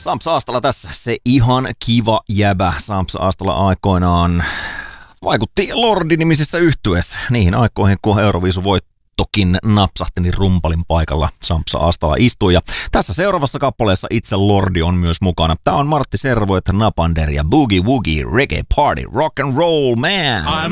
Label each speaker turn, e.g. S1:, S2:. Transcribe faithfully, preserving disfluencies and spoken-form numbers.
S1: Sampsa Aastala tässä, se ihan kiva jäbä. Sampsa Aastala aikoinaan vaikutti Lordi-nimisessä yhtyeessä niihin aikoihin, kun Euroviisu voittokin napsahti, niin rumpalin paikalla Sampsa Aastala istui. Ja tässä seuraavassa kappaleessa itse Lordi on myös mukana. Tää on Martti Servoet, Napander ja Boogie Woogie Reggae Party Rock and Roll Man. I'm